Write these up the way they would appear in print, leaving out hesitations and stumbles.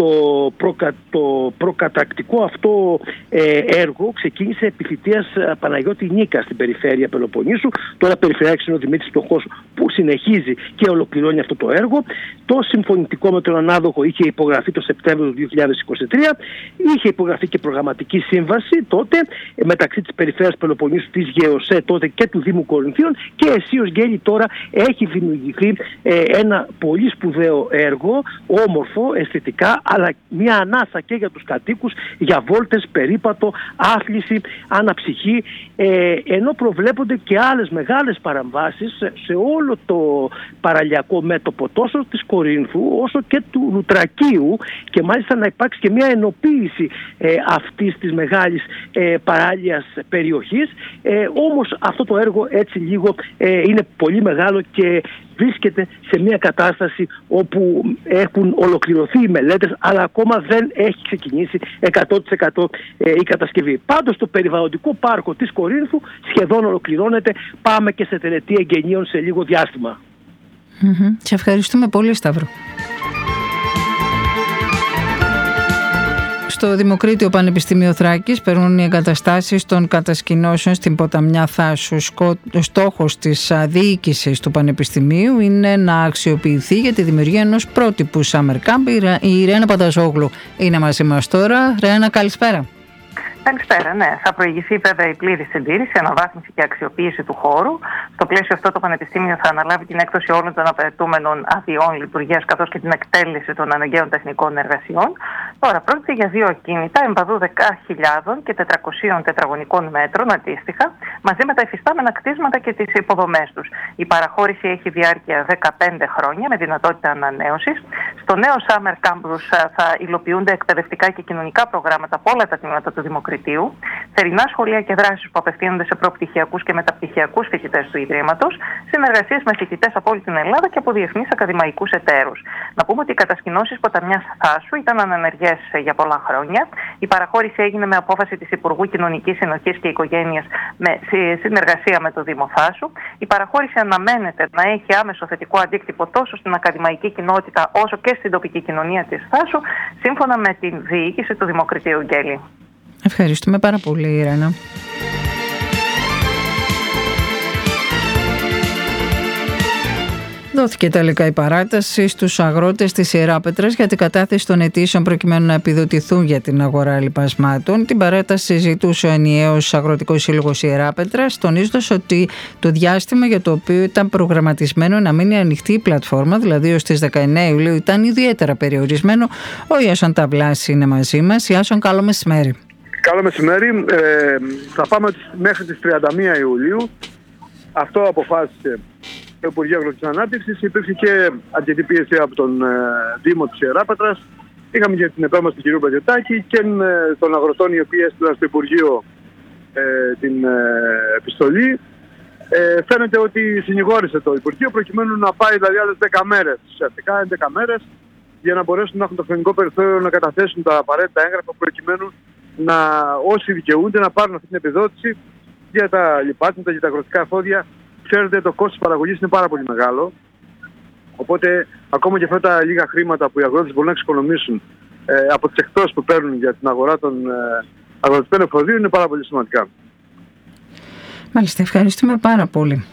το προκατακτικό αυτό έργο ξεκίνησε επί θητείας Παναγιώτη Νίκα στην περιφέρεια Πελοποννήσου. Τώρα περιφερειάρχης είναι ο Δημήτρης Φτωχός, που συνεχίζει και ολοκληρώνει αυτό το έργο. Το συμφωνητικό με τον ανάδοχο είχε υπογραφεί το Σεπτέμβριο του 2023. Είχε υπογραφεί και προγραμματική σύμβαση τότε μεταξύ της περιφέρειας Πελοποννήσου, της ΓΕΟΣΕ τότε και του Δήμου Κορινθίων, και αισίως γέλη τώρα έχει δημιουργηθεί ένα πολύ σπουδαίο έργο, όμορφο αισθητικά, αλλά μια ανάσα και για τους κατοίκους, για βόλτες, περίπατο, άθληση, αναψυχή, ενώ προβλέπονται και άλλες μεγάλες παραμβάσεις σε όλο το παραλιακό μέτωπο, τόσο της Κορίνθου όσο και του Λουτρακίου, και μάλιστα να υπάρξει και μια ενοποίηση αυτής της μεγάλης παράλιας περιοχής. Όμως αυτό το έργο έτσι λίγο είναι πολύ μεγάλο και βρίσκεται σε μια κατάσταση όπου έχουν ολοκληρωθεί οι μελέτες, αλλά ακόμα δεν έχει ξεκινήσει 100% η κατασκευή. Πάντως το περιβαλλοντικό πάρκο της Κορίνθου σχεδόν ολοκληρώνεται. Πάμε και σε τελετή εγγενείων σε λίγο διάστημα. Σε ευχαριστούμε πολύ, Σταύρο. Στο Δημοκρίτιο Πανεπιστήμιο Θράκης περνούν οι εγκαταστάσεις των κατασκηνώσεων στην ποταμιά Θάσου. Ο στόχος της διοίκησης του Πανεπιστημίου είναι να αξιοποιηθεί για τη δημιουργία ενός πρότυπου Summer Camp. Η Ρένα Πανταζόγλου είναι μαζί μας τώρα. Ρένα, καλησπέρα. Καλησπέρα, ναι. Θα προηγηθεί βέβαια η πλήρη συντήρηση, αναβάθμιση και αξιοποίηση του χώρου. Στο πλαίσιο αυτό, το Πανεπιστήμιο θα αναλάβει την έκδοση όλων των απαιτούμενων αδειών λειτουργίας, καθώς και την εκτέλεση των αναγκαίων τεχνικών εργασιών. Τώρα, πρόκειται για δύο ακίνητα εμπαδού 10.000 και 400 τετραγωνικών μέτρων αντίστοιχα, μαζί με τα υφιστάμενα κτίσματα και τις υποδομές τους. Η παραχώρηση έχει διάρκεια 15 χρόνια με δυνατότητα ανανέωσης. Στο νέο Summer Campus θα υλοποιούνται εκπαιδευτικά και κοινωνικά προγράμματα από όλα τα τμήματα του Δημοκρατίου. Θερινά σχολεία και δράσεις που απευθύνονται σε προπτυχιακούς και μεταπτυχιακούς φοιτητές του Ιδρύματος, συνεργασίες με φοιτητές από όλη την Ελλάδα και από διεθνείς ακαδημαϊκούς εταίρους. Να πούμε ότι οι κατασκηνώσεις ποταμιάς Θάσου ήταν ανενεργές για πολλά χρόνια. Η παραχώρηση έγινε με απόφαση της Υπουργού Κοινωνικής Συνοχής και Οικογένειας με συνεργασία με το Δήμο Θάσου. Η παραχώρηση αναμένεται να έχει άμεσο θετικό αντίκτυπο τόσο στην ακαδημαϊκή κοινότητα όσο και στην τοπική κοινωνία της Θάσου, σύμφωνα με την διοίκηση του Δημοκρατίου Γκέλη. Ευχαριστούμε πάρα πολύ, Ρένα. Δόθηκε τελικά η παράταση στους αγρότες της Ιεράπετρας για την κατάθεση των αιτήσεων προκειμένου να επιδοτηθούν για την αγορά λιπασμάτων. Την παράταση συζητούσε ο ενιαίος Αγροτικός Σύλλογος Ιεράπετρας, τονίζοντας ότι το διάστημα για το οποίο ήταν προγραμματισμένο να μείνει ανοιχτή η πλατφόρμα, δηλαδή ως τις 19 Ιουλίου, ήταν ιδιαίτερα περιορισμένο. Ο Ιάσον Ταβλάς είναι μαζί μας. Ιάσον, καλό μεσημέρι. Καλό μεσημέρι. Θα πάμε μέχρι τις 31 Ιουλίου. Αυτό αποφάσισε το Υπουργείο Αγροτικής Ανάπτυξης. Υπήρξε και αρκετή πίεση από τον Δήμο της Ιεράπετρας. Είχαμε και την επέμβαση του κ. Πετιωτάκη και των αγροτών, οι οποίοι έστειλαν στο Υπουργείο την επιστολή. Φαίνεται ότι συνηγόρησε το Υπουργείο προκειμένου να πάει δηλαδή άλλες 10 μέρες, ουσιαστικά 11 μέρες, για να μπορέσουν να έχουν το χρονικό περιθώριο να καταθέσουν τα απαραίτητα έγγραφα προκειμένου να όσοι δικαιούνται να πάρουν αυτή την επιδότηση για τα λιπάσματα, για τα αγροτικά εφόδια. Ξέρετε, το κόστος παραγωγής είναι πάρα πολύ μεγάλο. Οπότε, ακόμα και αυτά τα λίγα χρήματα που οι αγρότες μπορούν να εξοικονομήσουν από τις εκτόσεις που παίρνουν για την αγορά των αγροτικών εφοδίων είναι πάρα πολύ σημαντικά. Μάλιστα, ευχαριστούμε πάρα πολύ.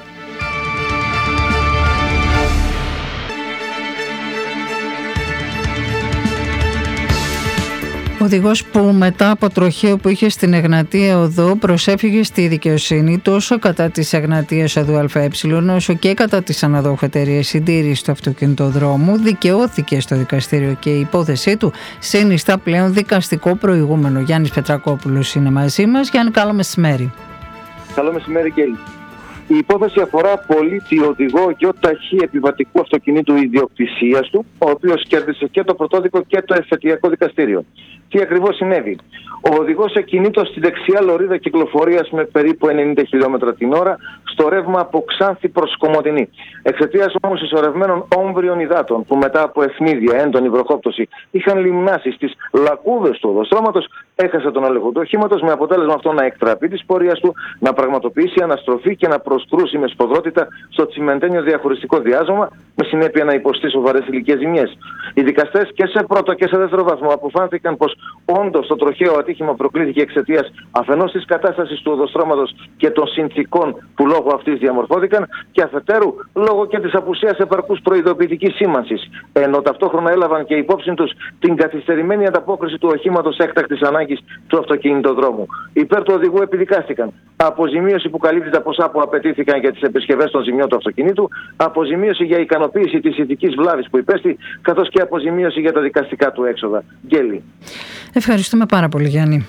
Ο οδηγός που μετά από τροχαίο που είχε στην Εγνατία Οδό προσέφυγε στη δικαιοσύνη τόσο κατά της Εγνατίας Οδού ΑΕ όσο και κατά της αναδόχου εταιρείας συντήρησης του αυτοκινητοδρόμου, δικαιώθηκε στο δικαστήριο και η υπόθεσή του συνιστά πλέον δικαστικό προηγούμενο. Γιάννης Πετρακόπουλος είναι μαζί μας. Γιάννη, καλό μεσημέρι. Καλό μεσημέρι, Γκέλη. Η υπόθεση αφορά πολίτη οδηγό γεωταχή επιβατικού αυτοκινήτου ιδιοκτησίας του, ο οποίος κέρδισε και το πρωτόδικο και το εφετειακό δικαστήριο. Τι ακριβώς συνέβη? Ο οδηγός εκκινήτως στη δεξιά λωρίδα κυκλοφορίας με περίπου 90 χιλιόμετρα την ώρα στο ρεύμα από Ξάνθη προς Κομοτηνή. Εξαιτίας όμως ισορρευμένων όμβριων υδάτων που μετά από ευνίδια, έντονη βροχόπτωση είχαν λιμνάσει στις λακκούδες του οδοστρώματος, έχασε τον έλεγχο του οχήματος, με αποτέλεσμα αυτό να εκτραπεί της πορείας του, να πραγματοποιήσει αναστροφή και να προσβεί προς κρούση με σφοδρότητα στο τσιμεντένιο διαχωριστικό διάζωμα, με συνέπεια να υποστεί σοβαρές ηλικές ζημιές. Οι δικαστές και σε πρώτο και σε δεύτερο βαθμό αποφάνθηκαν πως όντως το τροχαίο ατύχημα προκλήθηκε εξαιτίας αφενός της κατάστασης του οδοστρώματος και των συνθηκών που λόγω αυτής διαμορφώθηκαν, και αφετέρου λόγω και της απουσίας επαρκούς προειδοποιητικής σήμανσης, ενώ ταυτόχρονα έλαβαν και υπόψη τους την καθυστερημένη ανταπόκριση του οχήματος έκτακτης ανάγκης του αυτοκινητοδρόμου. Υπέρ του οδηγού επιδικάστηκαν αποζημίωση που καλύπτει τα ποσά που απαιτήθηκαν για τις επισκευές των ζημιών του αυτοκινήτου, αποζημίωση για ικανοποίηση της ηθικής βλάβης που υπέστη, καθώς και αποζημίωση για τα δικαστικά του έξοδα. Γκέλη. Ευχαριστούμε πάρα πολύ, Γιάννη.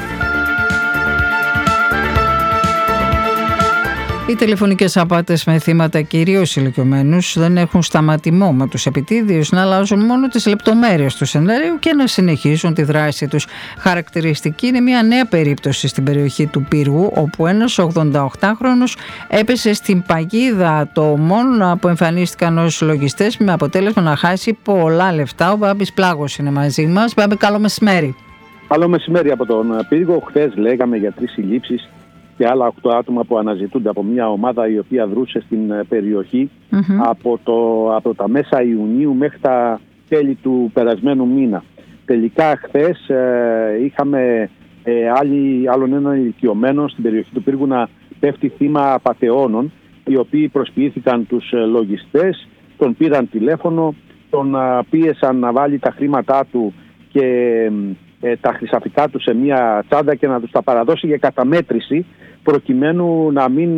Οι τηλεφωνικές απάτες με θύματα κυρίως ηλικιωμένους δεν έχουν σταματημό, με τους επιτίδιους να αλλάζουν μόνο τις λεπτομέρειες του σενάριου και να συνεχίζουν τη δράση τους. Χαρακτηριστική είναι μια νέα περίπτωση στην περιοχή του Πύργου, όπου ένας 88χρονος έπεσε στην παγίδα ατόμων που εμφανίστηκαν ως λογιστές, με αποτέλεσμα να χάσει πολλά λεφτά. Ο Μπάμπης Πλάγος είναι μαζί μας. Μπάμπη, καλό μεσημέρι. Καλό μεσημέρι από τον Πύργο. Χθες λέγαμε για 3 συλλήψεις και άλλα 8 άτομα που αναζητούνται από μια ομάδα η οποία δρούσε στην περιοχή από τα μέσα Ιουνίου μέχρι τα τέλη του περασμένου μήνα. Τελικά χθες είχαμε άλλον έναν ηλικιωμένο στην περιοχή του Πύργου να πέφτει θύμα απατεώνων, οι οποίοι προσποιήθηκαν τους λογιστές, τον πήραν τηλέφωνο, τον πίεσαν να βάλει τα χρήματά του και τα χρυσαφικά του σε μια τσάντα και να τους τα παραδώσει για καταμέτρηση, προκειμένου να μην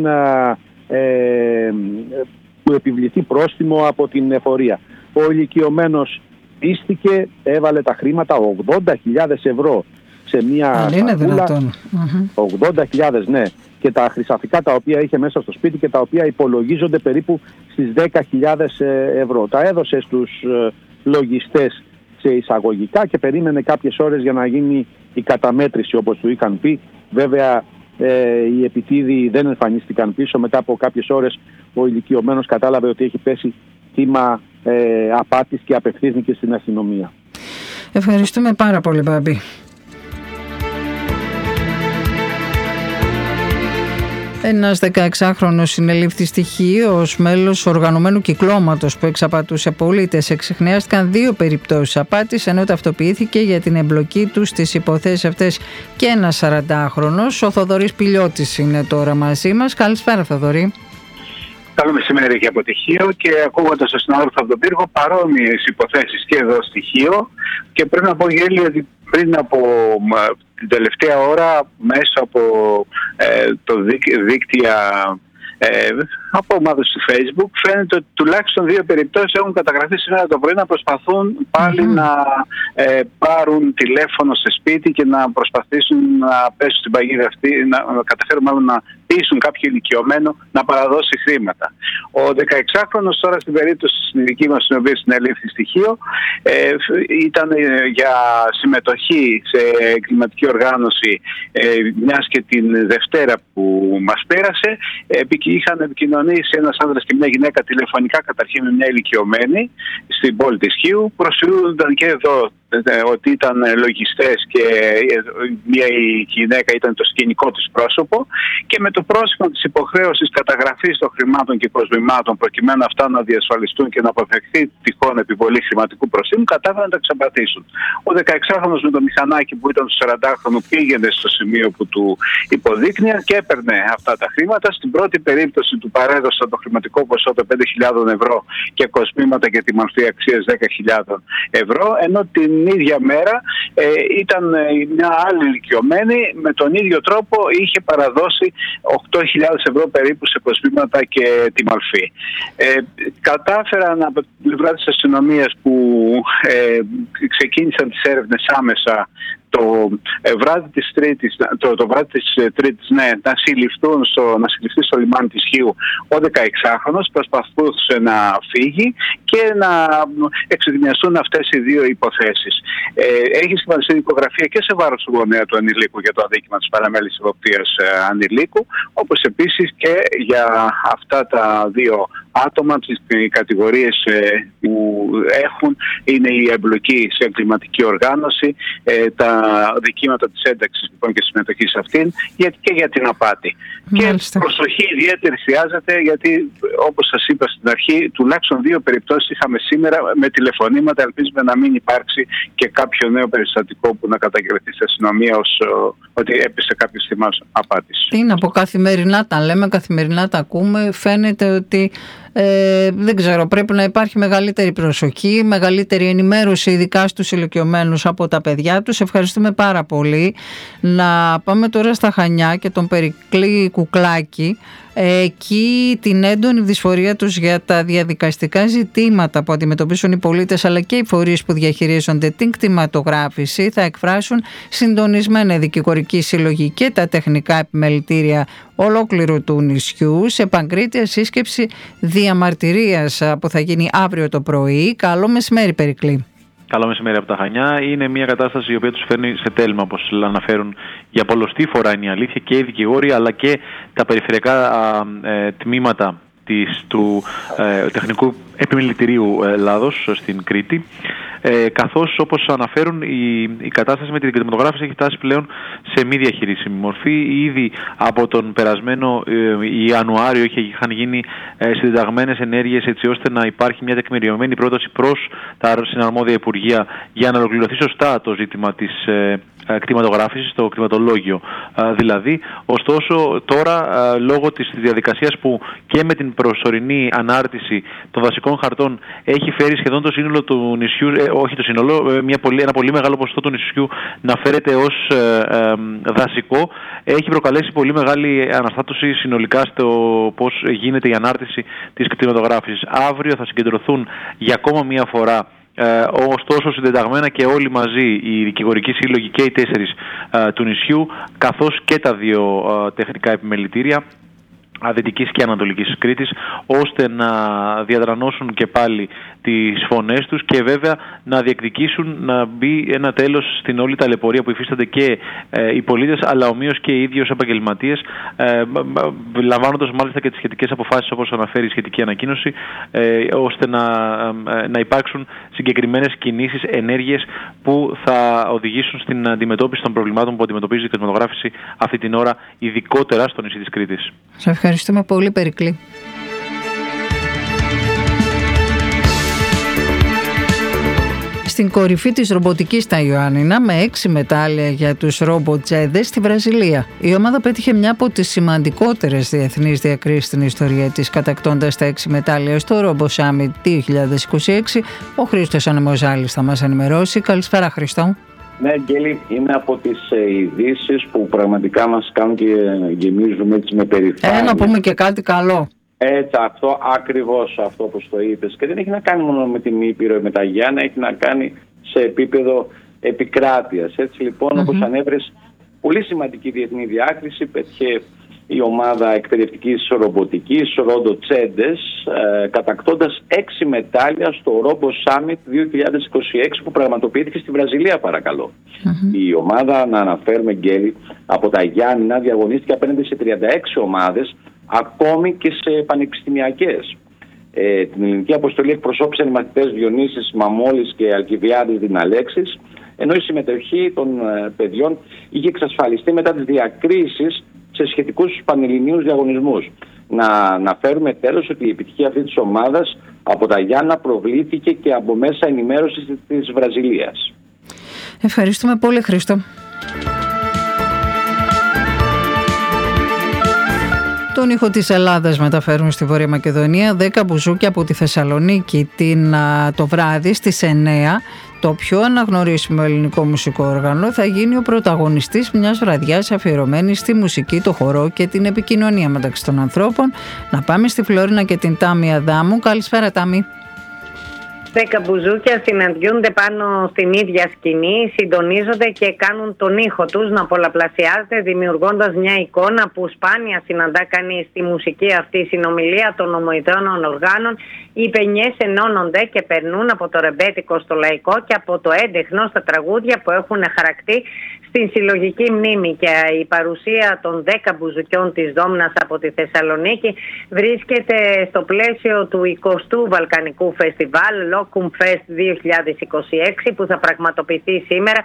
του επιβληθεί πρόστιμο από την εφορία. Ο ηλικιωμένος πίστηκε, έβαλε τα χρήματα, 80.000 ευρώ σε μια σακούλα. 80.000, ναι. Και τα χρυσαφικά τα οποία είχε μέσα στο σπίτι και τα οποία υπολογίζονται περίπου στις 10.000 ευρώ. Τα έδωσε στους λογιστές σε εισαγωγικά και περίμενε κάποιες ώρες για να γίνει η καταμέτρηση, όπως του είχαν πει. Βέβαια οι επιτίδιοι δεν εμφανίστηκαν πίσω. Μετά από κάποιες ώρες ο ηλικιωμένος κατάλαβε ότι έχει πέσει θύμα απάτης και απευθύνθηκε στην αστυνομία. Ευχαριστούμε πάρα πολύ, Μπάμπη. Ένας 16χρονος συνελήφθη στοιχείο ως μέλος οργανωμένου κυκλώματος που εξαπατούσε πολίτες. Εξεχνιάστηκαν 2 περιπτώσεις απάτης, ενώ ταυτοποιήθηκε για την εμπλοκή του στις υποθέσεις αυτές και ένας 40χρονος. Ο Θοδωρής Πηλιώτης είναι τώρα μαζί μας. Καλησπέρα, Θοδωρή. Καλό μεσημέρι και αποτυχίο, και ακούγοντας τον συνάδελφο από τον Πύργο, παρόμοιες υποθέσεις και εδώ στοιχείο. Και πρέπει να πω, Γέλη, ότι πριν από την τελευταία ώρα μέσω από το δίκτυα από ομάδες του Facebook φαίνεται ότι τουλάχιστον 2 περιπτώσεις έχουν καταγραφεί σήμερα το πρωί να προσπαθούν πάλι να πάρουν τηλέφωνο σε σπίτι και να προσπαθήσουν να πέσουν στην παγίδα αυτή, να καταφέρουν μάλλον να πείσουν κάποιο ηλικιωμένο να παραδώσει χρήματα. Ο 16χρονος τώρα στην περίπτωση στην δική μας, στην οποία συνελήφθη στοιχείο, ήταν για συμμετοχή σε εγκληματική οργάνωση, μιας και την Δευτέρα που μας πέρασε είχαν επικοινωνήσει ένας άνδρας και μια γυναίκα τηλεφωνικά, καταρχήν με μια ηλικιωμένη στην πόλη της Χίου. Προσφυλούνταν και εδώ ότι ήταν λογιστές και μια γυναίκα ήταν το σκηνικό της πρόσωπο, και με το πρόσημο της υποχρέωσης καταγραφής των χρημάτων και προσβημάτων προκειμένου αυτά να διασφαλιστούν και να αποφευχθεί τυχόν επιβολή χρηματικού προστίμου, κατάφεραν να τα εξαπατήσουν. Ο 16χρονος με το μηχανάκι που ήταν του 40χρονου πήγαινε στο σημείο που του υποδείκνυαν και έπαιρνε αυτά τα χρήματα. Στην πρώτη περίπτωση του παρέδωσαν το χρηματικό ποσό των 5.000 ευρώ και κοσμήματα για τη μορφή αξίας 10.000 ευρώ, ενώ την ίδια μέρα ήταν μια άλλη ηλικιωμένη, με τον ίδιο τρόπο είχε παραδώσει 8.000 ευρώ περίπου σε κοσμήματα και τη μορφή. Κατάφεραν από την πλευρά της αστυνομίας που ξεκίνησαν τις έρευνες άμεσα το βράδυ της Τρίτης, να συλληφθεί στο λιμάνι της Χίου ο 16χρονος, προσπαθούσε να φύγει και να εξετιμιαστούν αυτές οι 2 υποθέσεις. Έχει σχηματιστεί δικογραφία και σε βάρος του γονέα του ανηλίκου για το αδίκημα της παραμέλησης εποπτείας ανηλίκου, όπως επίσης και για αυτά τα 2 άτομα. Οι κατηγορίες που έχουν είναι η εμπλοκή σε εγκληματική οργάνωση, τα δικήματα της ένταξης λοιπόν και συμμετοχής σε αυτήν, και για την απάτη. Μάλιστα. Και προσοχή ιδιαίτερη χρειάζεται, γιατί όπως σας είπα στην αρχή, τουλάχιστον 2 περιπτώσεις είχαμε σήμερα με τηλεφωνήματα. Ελπίζουμε να μην υπάρξει και κάποιο νέο περιστατικό που να καταγγελθεί στην αστυνομία ως ότι έπεσε κάποιος θυμός απάτης. Τι να πω, καθημερινά τα λέμε, καθημερινά τα ακούμε. Φαίνεται ότι δεν ξέρω, πρέπει να υπάρχει μεγαλύτερη προσοχή, μεγαλύτερη ενημέρωση, ειδικά στους ηλικιωμένους από τα παιδιά τους. Ευχαριστούμε πάρα πολύ. Να πάμε τώρα στα Χανιά και τον Περικλή Κουκλάκη. Εκεί την έντονη δυσφορία τους για τα διαδικαστικά ζητήματα που αντιμετωπίσουν οι πολίτες αλλά και οι φορείς που διαχειρίζονται την κτηματογράφηση θα εκφράσουν συντονισμένα δικηγορική συλλογή και τα τεχνικά επιμελητήρια ολόκληρου του νησιού σε παγκρίτια σύσκεψη διαμαρτυρίας που θα γίνει αύριο το πρωί. Καλό μεσημέρι, Περικλή. Καλό μεσημέρι από τα Χανιά. Είναι μια κατάσταση η οποία τους φέρνει σε τέλμα, όπως αναφέρουν για πολλοστή φορά, είναι η αλήθεια, και οι δικηγόροι αλλά και τα περιφερειακά τμήματα του Τεχνικού Επιμελητηρίου Ελλάδος στην Κρήτη. Καθώς, όπως αναφέρουν, η κατάσταση με την κτηματογράφηση έχει φτάσει πλέον σε μη διαχειρίσιμη μορφή. Ήδη από τον περασμένο Ιανουάριο είχαν γίνει συντεταγμένες ενέργειες έτσι ώστε να υπάρχει μια τεκμηριωμένη πρόταση προς τα συναρμόδια υπουργεία για να ολοκληρωθεί σωστά το ζήτημα της κτηματογράφησης, το κτηματολόγιο δηλαδή. Ωστόσο, τώρα λόγω της διαδικασίας που και με την προσωρινή ανάρτηση των δασικών χαρτών έχει φέρει σχεδόν το σύνολο του νησιού, όχι το σύνολο, ένα πολύ μεγάλο ποσοστό του νησιού να φέρεται ως δασικό, έχει προκαλέσει πολύ μεγάλη αναστάτωση συνολικά στο πώς γίνεται η ανάρτηση της κτηματογράφησης. Αύριο θα συγκεντρωθούν για ακόμα μία φορά, ωστόσο συντεταγμένα και όλοι μαζί, οι δικηγορικοί σύλλογοι και οι 4 του νησιού, καθώς και τα 2 τεχνικά επιμελητήρια Δυτικής και Ανατολικής Κρήτης, ώστε να διαδρανώσουν και πάλι τις φωνές τους και βέβαια να διεκδικήσουν να μπει ένα τέλος στην όλη ταλαιπωρία που υφίστανται και οι πολίτες, αλλά ομοίως και οι ίδιοι ως επαγγελματίες, λαμβάνοντας μάλιστα και τις σχετικές αποφάσεις όπως αναφέρει η σχετική ανακοίνωση, ώστε να υπάρξουν συγκεκριμένες κινήσεις, ενέργειες που θα οδηγήσουν στην αντιμετώπιση των προβλημάτων που αντιμετωπίζει η κτηματογράφηση αυτή την ώρα, ειδικότερα στο νησί της Κρήτης. Σε ευχαριστούμε πολύ, Περικλή. Στην κορυφή της ρομποτικής στα Ιωάννινα, με 6 μετάλλια για τους ρομποτζέδες στη Βραζιλία. Η ομάδα πέτυχε μια από τις σημαντικότερες διεθνείς διακρίσεις στην ιστορία της, κατακτώντας τα 6 μετάλλια στο Robo Summit 2026. Ο Χρήστος Ανεμοζάλης θα μας ενημερώσει. Καλησπέρα, Χρήστο. Ναι, Αγγέλη, είναι από τις ειδήσεις που πραγματικά μας κάνουν και γεμίζουν έτσι με περηφάνεια. Να πούμε και κάτι καλό. Έτσι, αυτό ακριβώς αυτό όπως το είπες. Και δεν έχει να κάνει μόνο με την Ήπειρο, με τα Γιάννα, έχει να κάνει σε επίπεδο επικράτειας. Έτσι λοιπόν, όπως ανέφερες, πολύ σημαντική διεθνή διάκριση πέτυχε η ομάδα εκπαιδευτικής ρομποτικής Ροντοτσέντες, κατακτώντας 6 μετάλλια στο Robo Summit 2026 που πραγματοποιήθηκε στη Βραζιλία, παρακαλώ. Η ομάδα, να αναφέρουμε, Γκέλη, από τα Γιάννηνα διαγωνίστηκε απέναντι σε 36 ομάδες, ακόμη και σε πανεπιστημιακές. Την ελληνική αποστολή εκπροσώπησαν οι μαθητές Διονύσης Μαμόλης και Αλκιβιάδης Διναλέξης, ενώ η συμμετοχή των παιδιών είχε εξασφαλιστεί μετά τις διακρίσεις σε σχετικούς πανελληνίους διαγωνισμούς. Να αναφέρουμε τέλος ότι η επιτυχία αυτή της ομάδας από τα Γιάννα προβλήθηκε και από μέσα ενημέρωσης της Βραζιλίας. Ευχαριστούμε πολύ, Χρήστο. Τον ήχο της Ελλάδας μεταφέρουν στη Βόρεια Μακεδονία 10 μπουζούκια από τη Θεσσαλονίκη το βράδυ στις 9. Το πιο αναγνωρίσιμο ελληνικό μουσικό όργανο θα γίνει ο πρωταγωνιστής μιας βραδιάς αφιερωμένης στη μουσική, το χορό και την επικοινωνία μεταξύ των ανθρώπων. Να πάμε στη Φλόρινα και την Τάμι Αδάμου. Καλησπέρα, Τάμι. 10 μπουζούκια συναντιούνται πάνω στην ίδια σκηνή, συντονίζονται και κάνουν τον ήχο τους να πολλαπλασιάζεται, δημιουργώντας μια εικόνα που σπάνια συναντά κανείς στη μουσική αυτή συνομιλία των ομοειδώνων οργάνων. Οι παινιές ενώνονται και περνούν από το ρεμπέτικο στο λαϊκό και από το έντεχνο στα τραγούδια που έχουν χαρακτή στην συλλογική μνήμη, και η παρουσία των 10 μπουζουκιών της Δόμνας από τη Θεσσαλονίκη βρίσκεται στο πλαίσιο του 20ου Βαλκανικού Φεστιβάλ Locum Fest 2026 που θα πραγματοποιηθεί σήμερα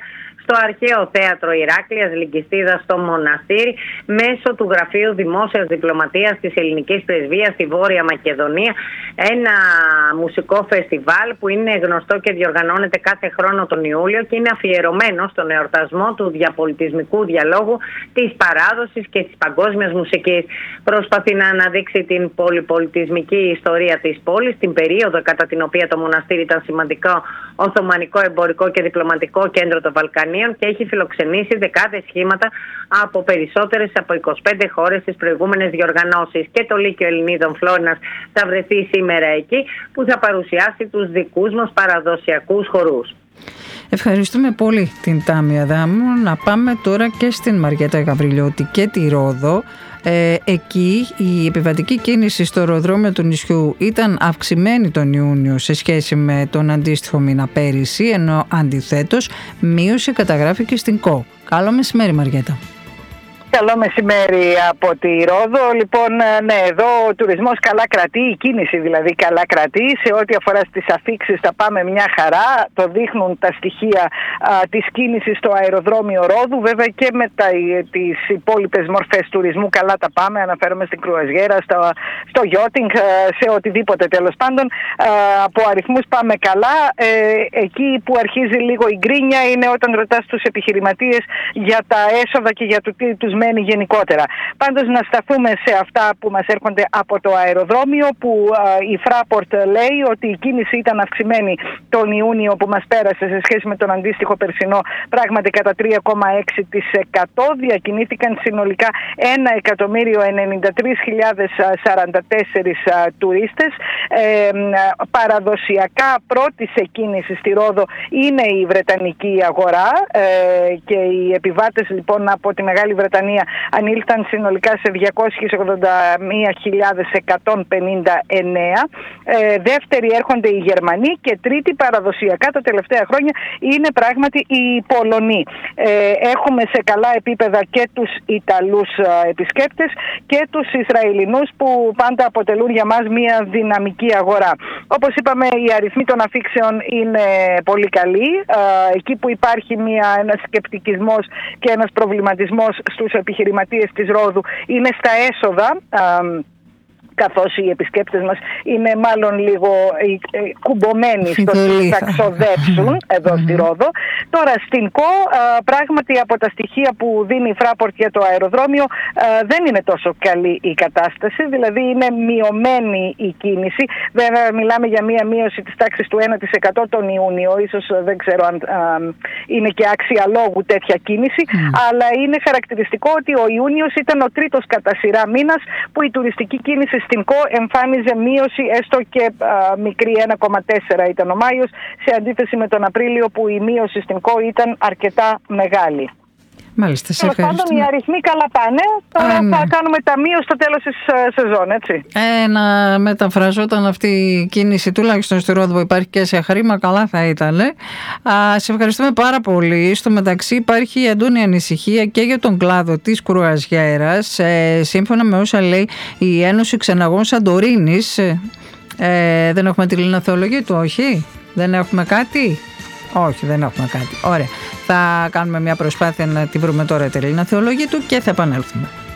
στο αρχαίο θέατρο Ηράκλειας Λυκιστίδας στο Μοναστήρι μέσω του Γραφείου Δημόσιας Διπλωματίας της Ελληνικής Πρεσβείας στη Βόρεια Μακεδονία. Ένα μουσικό φεστιβάλ που είναι γνωστό και διοργανώνεται κάθε χρόνο τον Ιούλιο και είναι αφιερωμένο στον εορτασμό του διαπολιτισμικού διαλόγου, της παράδοσης και της παγκόσμιας μουσικής. Προσπαθεί να αναδείξει την πολυπολιτισμική ιστορία της πόλης, την περίοδο κατά την οποία το μοναστήρι ήταν σημαντικό οθωμανικό, εμπορικό και διπλωματικό κέντρο των Βαλκανίων και έχει φιλοξενήσει δεκάδες σχήματα από περισσότερες από 25 χώρες στις προηγούμενες διοργανώσεις. Και το Λύκειο Ελληνίδων Φλόρινας θα βρεθεί σήμερα εκεί, που θα παρουσιάσει τους δικούς μας παραδοσιακούς χορούς. Ευχαριστούμε πολύ την Τάμια Δάμου. Να πάμε τώρα και στην Μαριέτα Γαβριλιώτη και τη Ρόδο. Εκεί η επιβατική κίνηση στο αεροδρόμιο του νησιού ήταν αυξημένη τον Ιούνιο σε σχέση με τον αντίστοιχο μήνα πέρυσι, ενώ αντιθέτως μείωση καταγράφηκε στην ΚΟ. Καλό μεσημέρι, Μαριέτα. Καλό μεσημέρι από τη Ρόδο. Λοιπόν, ναι, εδώ ο τουρισμός καλά κρατεί, η κίνηση δηλαδή καλά κρατεί. Σε ό,τι αφορά στις αφίξεις θα πάμε μια χαρά. Το δείχνουν τα στοιχεία της κίνησης στο αεροδρόμιο Ρόδου. Βέβαια και με τις υπόλοιπες μορφές τουρισμού καλά τα πάμε. Αναφέρομαι στην κρουαζιέρα, στο yachting, σε οτιδήποτε τέλος πάντων. Από αριθμούς πάμε καλά. Εκεί που αρχίζει λίγο η γκρίνια είναι όταν ρωτάς τους επιχειρηματίες για τα έσοδα και για το τι τους μένει γενικότερα. Πάντως να σταθούμε σε αυτά που μας έρχονται από το αεροδρόμιο, που η Fraport λέει ότι η κίνηση ήταν αυξημένη τον Ιούνιο που μας πέρασε σε σχέση με τον αντίστοιχο περσινό, πράγματι κατά 3,6%. Διακινήθηκαν συνολικά 1.093.044 τουρίστες. Παραδοσιακά πρώτη σε κίνηση στη Ρόδο είναι η Βρετανική αγορά και οι επιβάτες λοιπόν από τη Μεγάλη Βρετανία ανήλθαν συνολικά σε 281.159. Δεύτερη έρχονται οι Γερμανοί και τρίτη παραδοσιακά τα τελευταία χρόνια είναι πράγματι οι Πολωνοί. Έχουμε σε καλά επίπεδα και τους Ιταλούς επισκέπτες και τους Ισραηλινούς, που πάντα αποτελούν για μας μια δυναμική αγορά. Όπως είπαμε, οι αριθμοί των αφήξεων είναι πολύ καλοί. Εκεί που υπάρχει ένας σκεπτικισμός και ένας προβληματισμός στους επιχειρηματίες της Ρόδου είναι στα έσοδα, καθώς οι επισκέπτες μας είναι μάλλον λίγο κουμπωμένοι στο τι θα ξοδέψουν εδώ στη Ρόδο. Τώρα στην ΚΟ, πράγματι από τα στοιχεία που δίνει η Fraport για το αεροδρόμιο, δεν είναι τόσο καλή η κατάσταση, δηλαδή είναι μειωμένη η κίνηση. Βέβαια μιλάμε για μία μείωση της τάξης του 1% τον Ιούνιο, ίσως δεν ξέρω αν είναι και άξια λόγου τέτοια κίνηση, αλλά είναι χαρακτηριστικό ότι ο Ιούνιος ήταν ο τρίτος κατά σειρά μήνας που η τουριστική κίνηση στην ΚΟ εμφάνιζε μείωση, έστω και μικρή, 1,4 ήταν ο Μάιος, σε αντίθεση με τον Απρίλιο που η μείωση στην ΚΟ ήταν αρκετά μεγάλη. Μάλιστα, σε ευχαριστώ. Πάντων, οι αριθμοί καλά πάνε. Τώρα θα κάνουμε ταμείο στο τέλος της σεζόν, έτσι. Να μεταφραζόταν αυτή η κίνηση, τουλάχιστον στη Ρόδο που υπάρχει και σε χρήμα, καλά θα ήταν. Σε ευχαριστούμε πάρα πολύ. Στο μεταξύ υπάρχει έντονη ανησυχία και για τον κλάδο της κρουαζιέρας. Σύμφωνα με όσα λέει η Ένωση Ξεναγών Σαντορίνης, δεν έχουμε τη Λίνα Θεολογή του, όχι? Δεν έχουμε κάτι? Όχι, δεν έχουμε κάτι. Ωραία. Θα κάνουμε μια προσπάθεια να τη βρούμε τώρα τη Λίνα Θεολογή του και θα επανέλθουμε.